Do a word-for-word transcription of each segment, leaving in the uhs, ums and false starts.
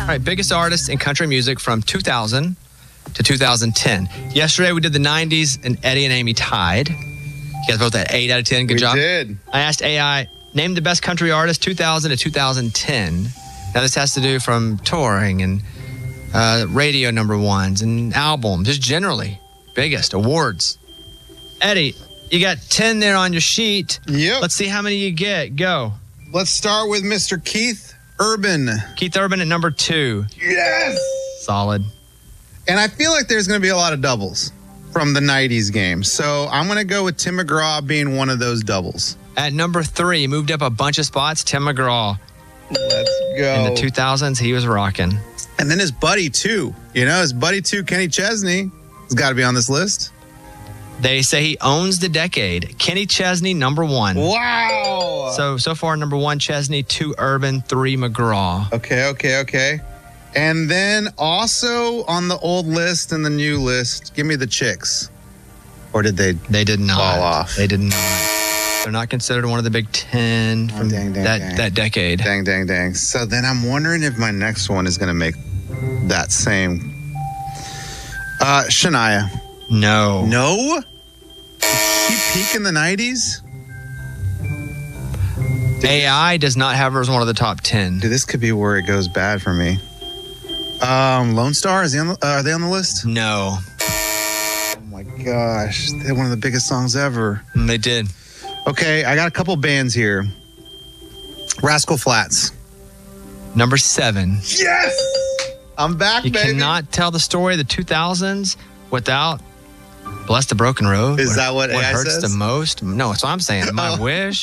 All right, biggest artists in country music from two thousand to two thousand ten. Yesterday we did the nineties, and Eddie and Amy tied. You guys both at eight out of ten. Good we job. We did. I asked A I, name the best country artist two thousand to two thousand ten. Now this has to do from touring and uh, radio number ones and albums, just generally. Biggest awards. Eddie, you got ten there on your sheet. Yep. Let's see how many you get. Go. Let's start with Mister Keith Urban. Keith Urban at number two. Yes. Solid. And I feel like there's going to be a lot of doubles from the nineties game. So I'm going to go with Tim McGraw being one of those doubles. At number three, he moved up a bunch of spots. Tim McGraw. Let's go. In the two thousands, he was rocking. And then his buddy, too. You know, his buddy, too, Kenny Chesney, has got to be on this list. They say he owns the decade. Kenny Chesney, number one. Wow. So, so far, number one, Chesney, two, Urban, three, McGraw. Okay, okay, okay. And then also on the old list and the new list, give me the Chicks. Or did they They did not. fall off? They did not. They're not considered one of the Big Ten from oh, dang, dang, that, dang. that decade. Dang, dang, dang. So then I'm wondering if my next one is going to make that same. Uh, Shania. No. No? Did she peak in the nineties? A I does not have her as one of the top ten. Dude, this could be where it goes bad for me. Um, Lone Star, is he on the, uh, are they on the list? No. Oh my gosh, they had one of the biggest songs ever. And they did. Okay, I got a couple bands here. Rascal Flatts. Number seven. Yes! I'm back, You baby. cannot tell the story of the two thousands without Bless the Broken Road. Is that what What A I hurts says? the most? No, that's what I'm saying. My Oh. wish.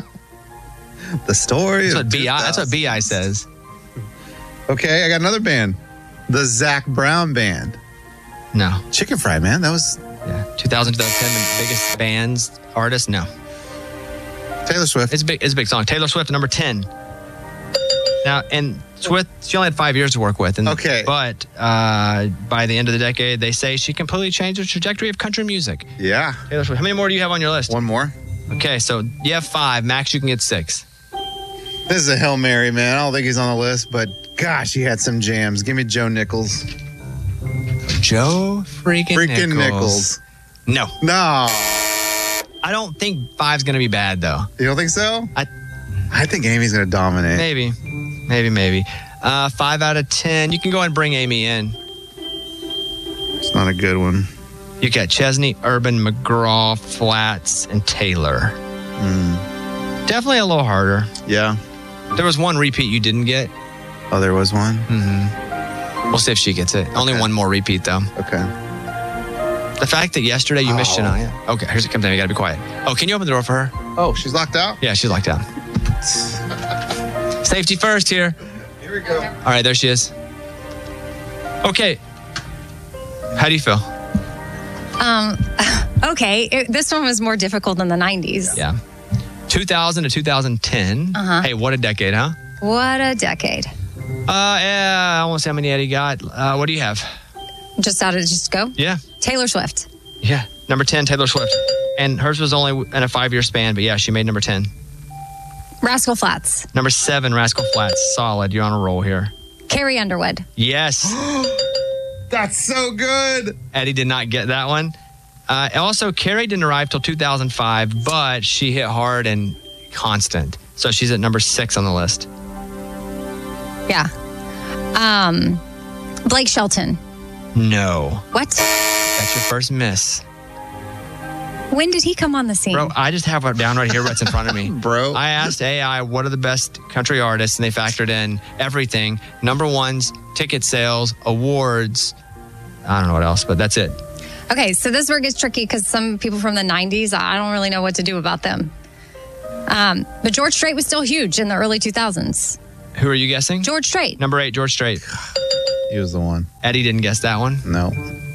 The story That's of what B I. That's what two thousand. B I says. Okay, I got another band. The Zach Brown Band. No. Chicken Fry, man. That was Yeah. two thousand, twenty ten, the biggest bands, artists. No. Taylor Swift. It's a big. It's a big song. Taylor Swift, number ten. Now, and Swift, she only had five years to work with. And, Okay. But uh, by the end of the decade, they say she completely changed the trajectory of country music. Yeah. Taylor Swift. How many more do you have on your list? One more. Okay, so you have five. Max, you can get six. This is a Hail Mary, man. I don't think he's on the list, but gosh, he had some jams. Give me Joe Nichols. Joe freaking, Freaking Nichols. Nichols. No. No. I don't think five's going to be bad, though. You don't think so? I- I think Amy's going to dominate. Maybe. Maybe, maybe. Uh, five out of ten. You can go ahead and bring Amy in. It's not a good one. You got Chesney, Urban, McGraw, Flats, and Taylor. Mm. Definitely a little harder. Yeah. There was one repeat you didn't get. Oh, there was one? Mm-hmm. We'll see if she gets it. Only Okay. one more repeat, though. Okay. The fact that yesterday you missed Oh. Shania. Okay, here's it comes in. You got to be quiet. Oh, can you open the door for her? Oh, she's locked out? Yeah, she's locked down. Safety first here. Here we go. All right, there she is. Okay. How do you feel? Um, okay, it, this one was more difficult than the nineties. Yeah. two thousand to two thousand ten. Uh-huh. Hey, what a decade, huh? What a decade. Uh, yeah, I won't say how many Eddie got. Uh, what do you have? Just out of just go. Yeah. Taylor Swift. Yeah. Number ten, Taylor Swift. And hers was only in a five-year span, but yeah, she made number ten. Rascal Flatts. Number seven, Rascal Flatts. Solid. You're on a roll here. Carrie Underwood. Yes. That's so good. Eddie did not get that one. Uh, also, Carrie didn't arrive till two thousand five, but she hit hard and constant. So she's at number six on the list. Yeah. Um, Blake Shelton. No. What? That's your first miss. When did he come on the scene? Bro, I just have it down right here what's in front of me. Bro. I asked A I what are the best country artists, and they factored in everything. Number ones, ticket sales, awards. I don't know what else, but that's it. Okay, so this is where it gets tricky because some people from the nineties, I don't really know what to do about them. Um, but George Strait was still huge in the early two thousands. Who are you guessing? George Strait. Number eight, George Strait. He was the one. Eddie didn't guess that one. No.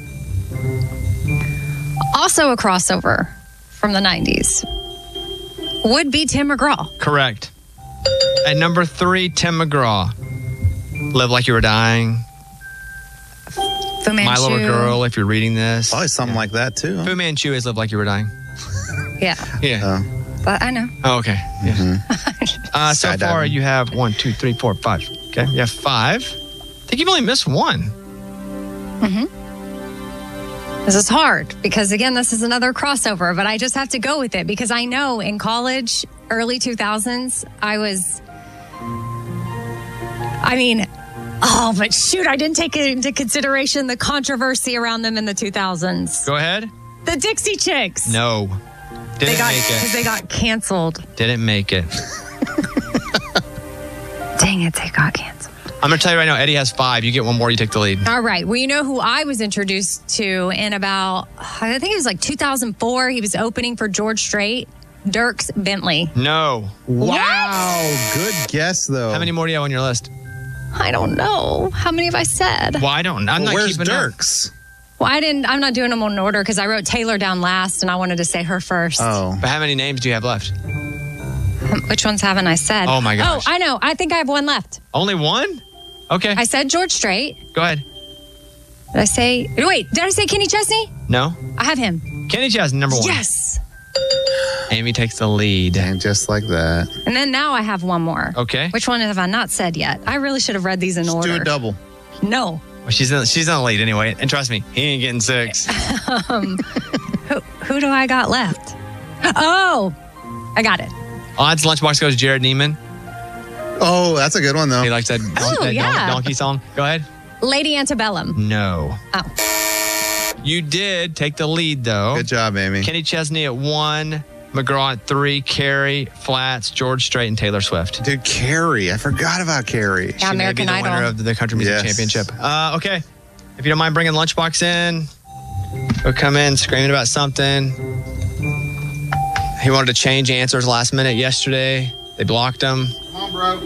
Also a crossover from the nineties would be Tim McGraw. Correct. At number three, Tim McGraw. Live Like You Were Dying. Fu Manchu. My Little Girl, if you're reading this. Probably something like that, too. Fu Manchu is Live Like You Were Dying. Yeah, Yeah. Oh. but I know. Oh, okay. Yeah. Uh, so Skydiving. far, you have one, two, three, four, five. Okay. You have five. I think you've only missed one. This is hard because, again, this is another crossover, but I just have to go with it because I know in college, early two thousands, I was, I mean, oh, but shoot, I didn't take into consideration the controversy around them in the two thousands. Go ahead. The Dixie Chicks. No. Didn't They got, make because it. they got canceled. Didn't make it. Dang it, they got canceled. I'm going to tell you right now, Eddie has five. You get one more, you take the lead. All right. Well, you know who I was introduced to in about, I think it was like two thousand four. He was opening for George Strait, Dierks Bentley. No. Wow. Good guess, though. How many more do you have on your list? I don't know. How many have I said? Well, I don't. I'm Well, not where's keeping up. Dirks? Well, I didn't, I'm not doing them in order because I wrote Taylor down last and I wanted to say her first. Oh. But how many names do you have left? Which ones haven't I said? Oh, my gosh. Oh, I know. I think I have one left. Only one? Okay. I said George Strait. Go ahead. Did I say, wait, did I say Kenny Chesney? No. I have him. Kenny Chesney, number one. Yes. Amy takes the lead. And just like that. And then now I have one more. Okay. Which one have I not said yet? I really should have read these in Just order. do a double. No. Well, she's in, she's in the lead anyway. And trust me, he ain't getting six. Um, who, who do I got left? Oh, I got it. Odds Lunchbox goes Jared Neiman. Oh, that's a good one, though. He likes that, Oh, that yeah. don- donkey song. Go ahead. Lady Antebellum. No. Oh. You did take the lead, though. Good job, Amy. Kenny Chesney at one, McGraw at three, Carrie, Flats, George Strait, and Taylor Swift. Dude, Carrie. I forgot about Carrie. Yeah, She may be American the Idol. winner of the Country Music Yes. Championship. Uh, okay. If you don't mind bringing Lunchbox in, he'll come in screaming about something. He wanted to change answers last minute yesterday. They blocked him. Come on, bro.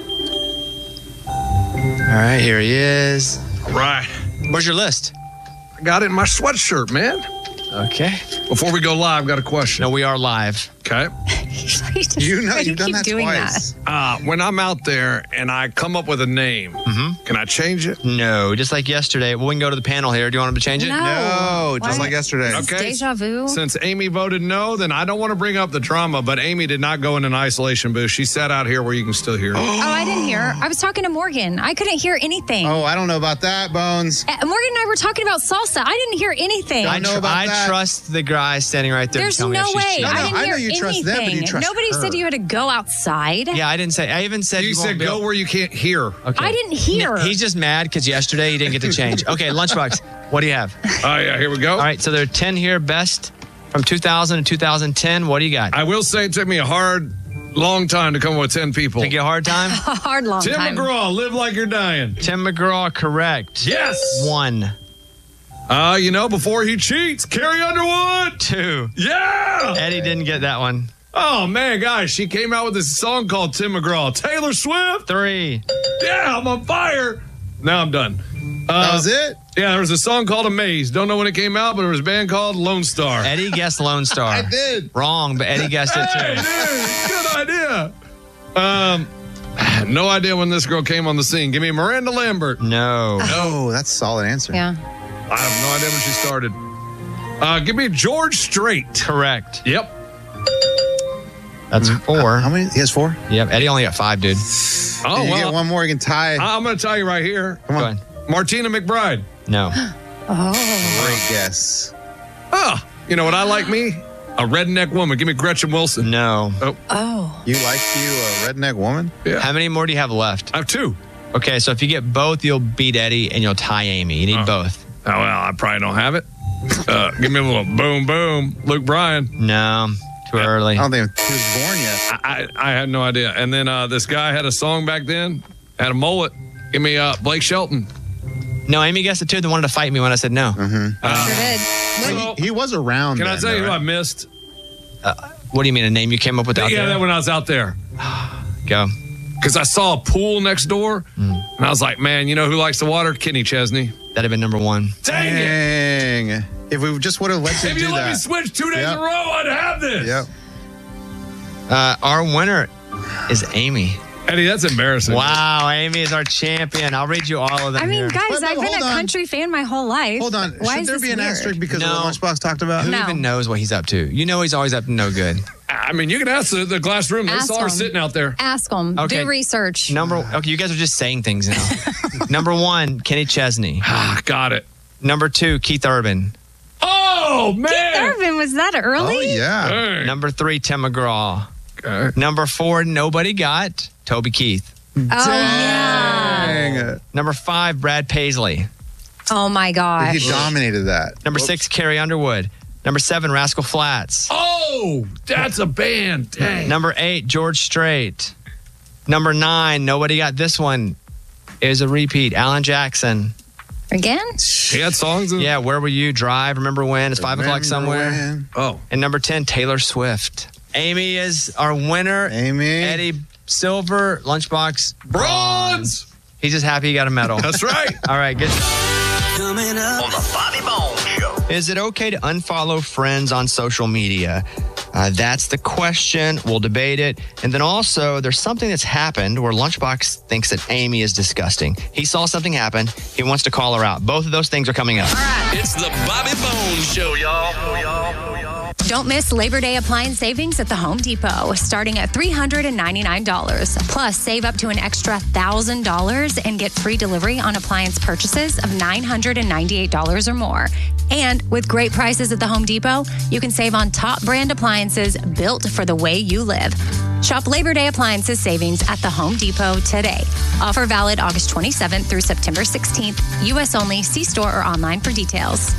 All right, here he is. All right. Where's your list? I got it in my sweatshirt, man. Okay. Before we go live, got a question. No, we are live. Okay. You know, Why do you've done keep that doing twice. Uh, when I'm out there and I come up with a name, Mm-hmm. can I change it? No, just like yesterday. Well, we can go to the panel here. Do you want him to change it? No. No, just Why? like yesterday. This is Okay. Deja vu. Since Amy voted no, then I don't want to bring up the drama, but Amy did not go in an isolation booth. She sat out here where you can still hear her. Oh, I didn't hear. I was talking to Morgan. I couldn't hear anything. Oh, I don't know about that, Bones. Uh, Morgan and I were talking about salsa. I didn't hear anything. I, I know tr- about I that. trust the guy standing right there. There's to tell me no if she's way. cheating. No, I no, didn't I hear know you anything. trust them, but you trust Nobody her. said you had to go outside. Yeah, I didn't say. I even said You you won't said be go able- where you can't hear. Okay. I didn't hear. He's just mad because yesterday he didn't get to change. Okay, Lunchbox, what do you have? Oh, yeah, here we go. All right, so there are ten here, best from two thousand to two thousand ten. What do you got? I will say it took me a hard, long time to come up with ten people. Take you a hard time? A hard long Tim time. McGraw, live like you're dying. Tim McGraw, correct. Yes. One, Uh, you know, before he cheats, Carrie Underwood. two. Yeah. Eddie didn't get that one. Oh, man, guys, she came out with this song called Tim McGraw. Taylor Swift. Three. Yeah, I'm on fire. Now I'm done. Uh, That was it? Yeah, there was a song called Amaze. Don't know when it came out, but there was a band called Lone Star. Eddie guessed Lone Star. I did. Wrong, but Eddie guessed it Hey, too. dude, good idea. Um, no idea when this girl came on the scene. Give me Miranda Lambert. No. Oh, that's a solid answer. Yeah. I have no idea when she started. Uh, give me George Strait. Correct. Yep. That's four. How many? He has four? Yep, Eddie only got five, dude. Oh, you get well, one more, you can tie. I'm going to tell you right here. Come Go on. ahead. Martina McBride. No. Great guess. Ah, you know what I like me? A redneck woman. Give me Gretchen Wilson. No. Oh. You like you a redneck woman? Yeah. How many more do you have left? I have two. Okay, so if you get both, you'll beat Eddie and you'll tie Amy. You need Oh. both. Oh, well, I probably don't have it. Uh, give me a little boom, boom. Luke Bryan. No, too early. I don't think he was born yet. I, I, I had no idea. And then uh, this guy had a song back then, had a mullet. Give me uh, Blake Shelton. No, Amy guessed it too. They wanted to fight me when I said no. Uh, Sure did. so- He, he was around. Can I then, tell you though, who I right? missed? What do you mean, a name you came up with out yeah, there? that when I was out there. Go. Because I saw a pool next door, Mm. and I was like, man, you know who likes the water? Kenny Chesney. That'd have been number one. Dang it. Dang. If we just would have let you If do you let me that. switch two days Yep. in a row, I'd have this. Yep. Uh, our winner is Amy. Eddie, that's embarrassing. Wow, Amy is our champion. I'll read you all of them I mean, here. guys, Wait, wait, I've been hold a on. country fan my whole life. Hold on. Why Should is there this be an weird? asterisk because No. of what Lunchbox talked about? Who No. even knows what he's up to? You know he's always up to no good. I I mean, you can ask the, the glass room. They Ask saw her them. sitting out there. Ask them. Okay. Do research. Number okay, you guys are just saying things now. Number one, Kenny Chesney. Ah, got it. Number two, Keith Urban. Oh, man. Irvin, was that early? Oh, yeah. Dang. Number three, Tim McGraw. Okay. Number four, nobody got Toby Keith. Oh, yeah. Dang. Number five, Brad Paisley. Oh, my He gosh. dominated that. Number six, Carrie Underwood. Number seven, Rascal Flatts. Oh, that's a band. Dang. Number eight, George Strait. Number nine, nobody got this one. Is a repeat, Alan Jackson. Again? He had songs in Yeah, Where Were You? Drive, Remember When? It's five o'clock Remember somewhere. when? Oh. And number ten, Taylor Swift. Amy is our winner. Amy. Eddie, silver. Lunchbox, Bronze. He's just happy he got a medal. That's right. All right, good. Coming up on the Bobby Bones Show. Is it okay to unfollow friends on social media? Uh, that's the question. We'll debate it. And then also, there's something that's happened where Lunchbox thinks that Amy is disgusting. He saw something happen. He wants to call her out. Both of those things are coming up. It's the Bobby Bones Show, y'all. Don't miss Labor Day appliance savings at the Home Depot, starting at three hundred ninety-nine dollars. Plus, save up to an extra one thousand dollars and get free delivery on appliance purchases of nine hundred ninety-eight dollars or more. And with great prices at the Home Depot, you can save on top brand appliances built for the way you live. Shop Labor Day appliances savings at the Home Depot today. Offer valid August twenty-seventh through September sixteenth. U S only. See store or online for details.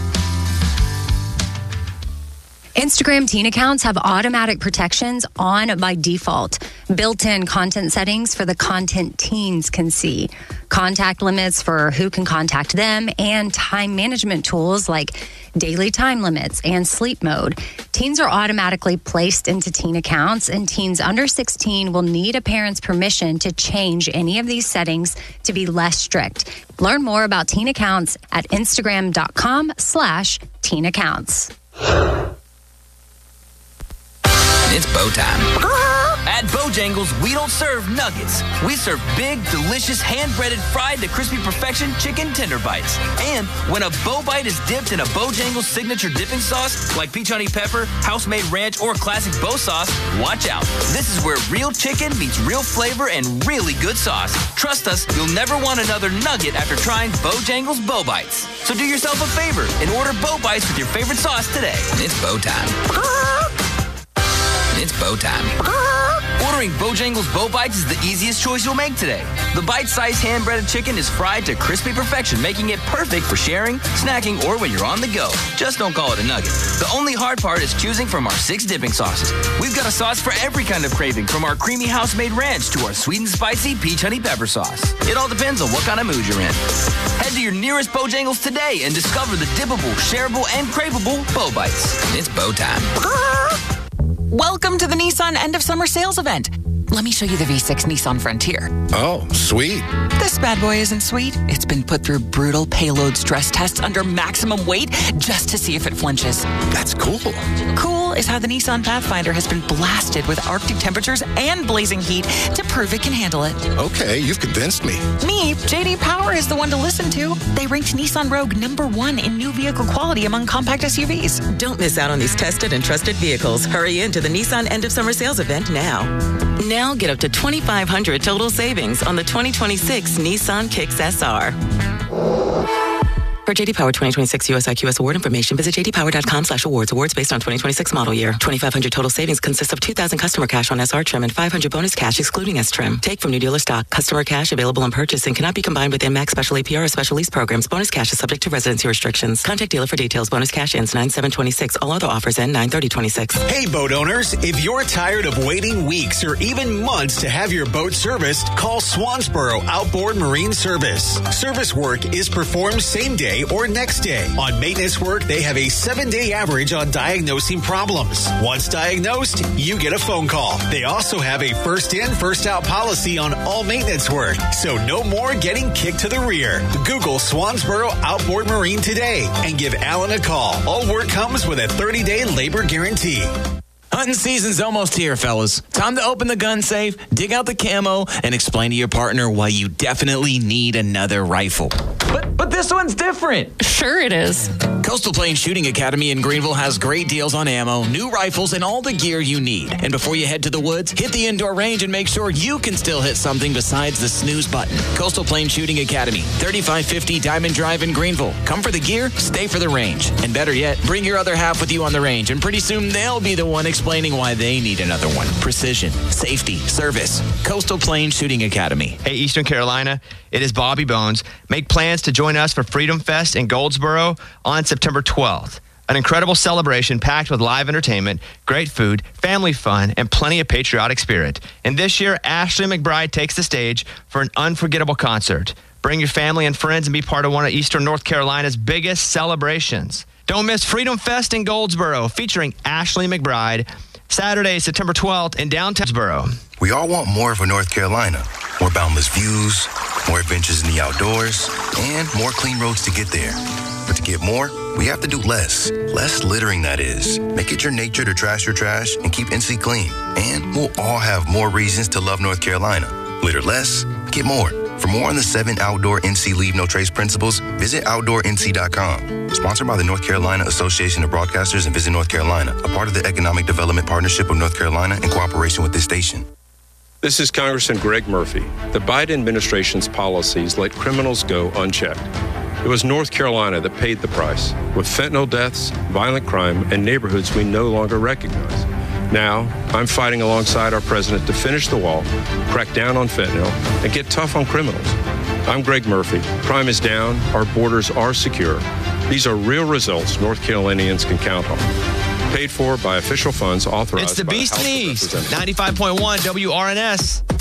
Instagram teen accounts have automatic protections on by default. Built-in content settings for the content teens can see. Contact limits for who can contact them and time management tools like daily time limits and sleep mode. Teens are automatically placed into teen accounts, and teens under sixteen will need a parent's permission to change any of these settings to be less strict. Learn more about teen accounts at Instagram.com slash teen accounts. It's bow time. At Bojangles, we don't serve nuggets. We serve big, delicious, hand-breaded, fried to crispy perfection chicken tender bites. And when a bow bite is dipped in a Bojangles signature dipping sauce, like peach honey pepper, house-made ranch, or classic bow sauce, watch out. This is where real chicken meets real flavor and really good sauce. Trust us, you'll never want another nugget after trying Bojangles Bow Bites. So do yourself a favor and order Bow Bites with your favorite sauce today. It's bow time. It's bow time. Ordering Bojangles Bow Bites is the easiest choice you'll make today. The bite-sized hand-breaded chicken is fried to crispy perfection, making it perfect for sharing, snacking, or when you're on the go. Just don't call it a nugget. The only hard part is choosing from our six dipping sauces. We've got a sauce for every kind of craving, from our creamy house-made ranch to our sweet and spicy peach honey pepper sauce. It all depends on what kind of mood you're in. Head to your nearest Bojangles today and discover the dippable, shareable, and craveable Bow Bites. It's bow time. Welcome to the Nissan End of Summer Sales Event. Let me show you the V six Nissan Frontier. Oh, sweet. This bad boy isn't sweet. It's been put through brutal payload stress tests under maximum weight just to see if it flinches. That's cool. Cool is how the Nissan Pathfinder has been blasted with Arctic temperatures and blazing heat to prove it can handle it. Okay, you've convinced me. Me, J D Power is the one to listen to. They ranked Nissan Rogue number one in new vehicle quality among compact S U Vs. Don't miss out on these tested and trusted vehicles. Hurry into the Nissan End of Summer Sales Event now. Now get up to twenty-five hundred dollars total savings on the twenty twenty-six Nissan Kicks S R. For J D Power twenty twenty-six U S I Q S award information, visit j d power dot com slash awards. Awards based on twenty twenty-six model year. twenty-five hundred total savings consists of two thousand customer cash on S R trim and five hundred bonus cash excluding S trim. Take from new dealer stock. Customer cash available on purchase and cannot be combined with M MAX special A P R or special lease programs. Bonus cash is subject to residency restrictions. Contact dealer for details. Bonus cash ends nine seven twenty-six. All other offers end nine thirty twenty-six. Hey, boat owners, if you're tired of waiting weeks or even months to have your boat serviced, call Swansboro Outboard Marine Service. Service work is performed same day or next day. On maintenance work, they have a seven-day average on diagnosing problems. Once diagnosed, you get a phone call. They also have a first-in, first-out policy on all maintenance work, so no more getting kicked to the rear. Google Swansboro Outboard Marine today and give Alan a call. All work comes with a thirty-day labor guarantee. Hunting season's almost here, fellas. Time to open the gun safe, dig out the camo, and explain to your partner why you definitely need another rifle. But, but But this one's different. Sure it is. Coastal Plain Shooting Academy in Greenville has great deals on ammo, new rifles, and all the gear you need. And before you head to the woods, hit the indoor range and make sure you can still hit something besides the snooze button. Coastal Plain Shooting Academy, thirty-five fifty Diamond Drive in Greenville. Come for the gear, stay for the range. And better yet, bring your other half with you on the range, and pretty soon they'll be the one explaining why they need another one. Precision, safety, service. Coastal Plain Shooting Academy. Hey, Eastern Carolina, it is Bobby Bones. Make plans to join us for Freedom Fest in Goldsboro on September twelfth. An incredible celebration packed with live entertainment, great food, family fun, and plenty of patriotic spirit. And this year, Ashley McBryde takes the stage for an unforgettable concert. Bring your family and friends and be part of one of Eastern North Carolina's biggest celebrations. Don't miss Freedom Fest in Goldsboro, featuring Ashley McBryde, Saturday, September twelfth in downtown Goldsboro. We all want more for North Carolina. More boundless views, more adventures in the outdoors, and more clean roads to get there. But to get more, we have to do less. Less littering, that is. Make it your nature to trash your trash and keep N C clean. And we'll all have more reasons to love North Carolina. Litter less, get more. For more on the seven outdoor N C Leave No Trace principles, visit outdoor N C dot com. Sponsored by the North Carolina Association of Broadcasters and Visit North Carolina, a part of the Economic Development Partnership of North Carolina in cooperation with this station. This is Congressman Greg Murphy. The Biden administration's policies let criminals go unchecked. It was North Carolina that paid the price, with fentanyl deaths, violent crime, and neighborhoods we no longer recognize. Now, I'm fighting alongside our president to finish the wall, crack down on fentanyl, and get tough on criminals. I'm Greg Murphy. Crime is down. Our borders are secure. These are real results North Carolinians can count on. Paid for by official funds authorized It's the by Beast the House in of the East, Representatives. ninety-five point one W R N S.